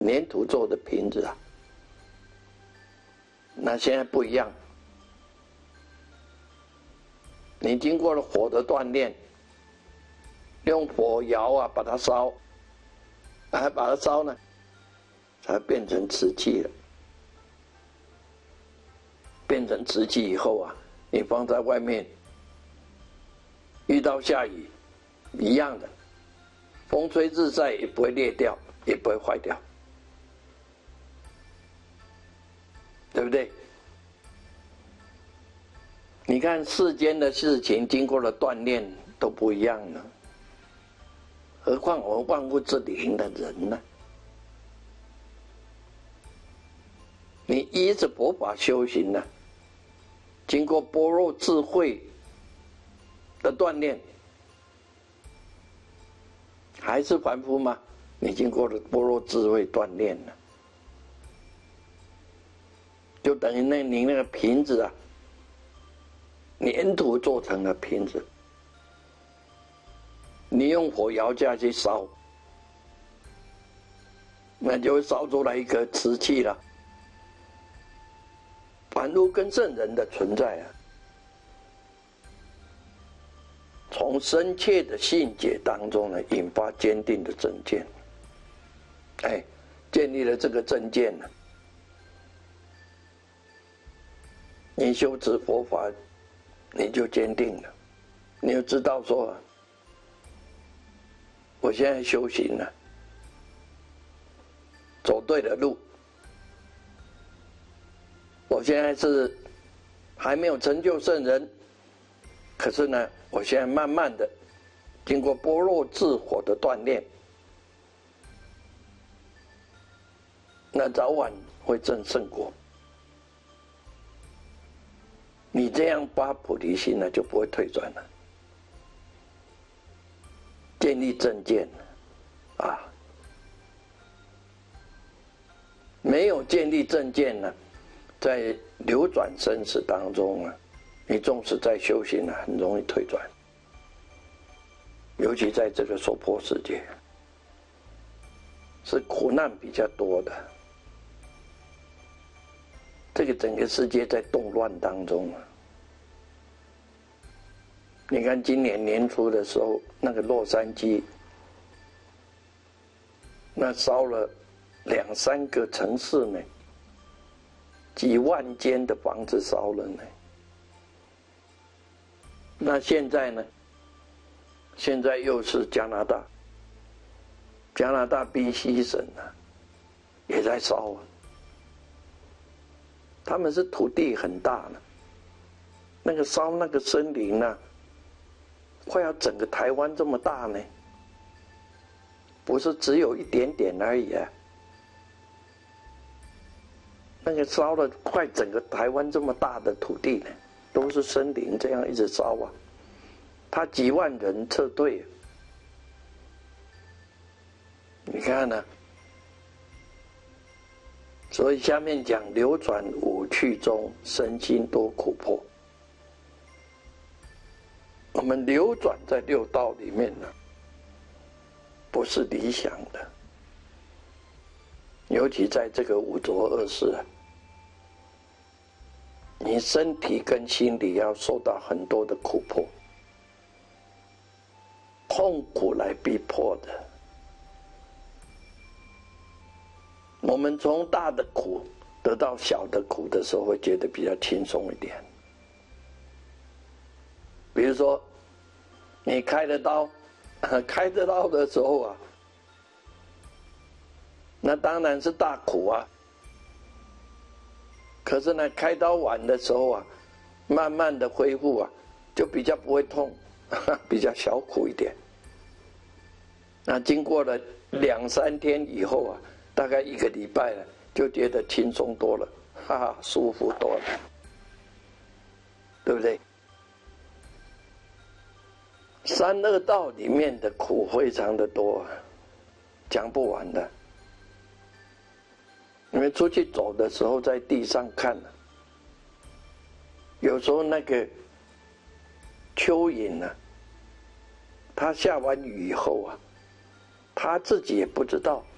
粘土做的瓶子啊。那现在不一样，你经过了火的锻炼，用火窑啊把它烧，还把它烧呢，才变成瓷器了。变成瓷器以后啊，你放在外面，遇到下雨，一样的，风吹日晒也不会裂掉，也不会坏掉，对不对？你看世间的事情经过了锻炼都不一样了，何况我们万物之灵的人呢？你依着佛法修行呢，经过般若智慧的锻炼，还是凡夫吗？你经过了般若智慧锻炼了，就等于你那个瓶子啊，粘土做成了瓶子，你用火窑下去烧，那就会烧出来一个瓷器了。凡夫跟圣人的存在啊，从深切的信解当中呢，引发坚定的正见。建立了这个正见呢，你修持佛法，你就坚定了，你就知道说，我现在修行了，走对了路。我现在是还没有成就圣人，可是呢，我现在慢慢的经过般若智火的锻炼，那早晚会证圣果。你这样发菩提心呢，就不会退转了，建立正见啊。没有建立正见呢，在流转生死当中啊，你纵使在修行啊，很容易退转。尤其在这个娑婆世界，是苦难比较多的。这个整个世界在动乱当中啊。你看今年年初的时候，那个洛杉矶，那烧了2、3个城市呢，几万间的房子烧了呢。那现在呢？现在又是加拿大BC 省啊，也在烧啊。他们是土地很大了，那个烧那个森林啊，快要整个台湾这么大呢，不是只有一点点而已啊。那个烧了快整个台湾这么大的土地呢，都是森林，这样一直烧啊。他几万人撤退，你看呢？所以下面讲流转五趣中，身心多苦迫。我们流转在六道里面呢，不是理想的，尤其在这个五浊恶世啊，你身体跟心理要受到很多的苦迫。痛苦来逼迫的，我们从大的苦得到小的苦的时候，会觉得比较轻松一点。比如说，你开了刀，开着刀的时候啊，那当然是大苦啊。可是呢，开刀完的时候啊，慢慢的恢复啊，就比较不会痛，比较小苦一点。那经过了2、3天以后啊，大概1个礼拜了，就觉得轻松多了，哈哈，舒服多了，对不对？三恶道里面的苦非常的多，讲不完的。你们出去走的时候，在地上看，有时候那个蚯蚓它下完雨以后啊，他自己也不知道，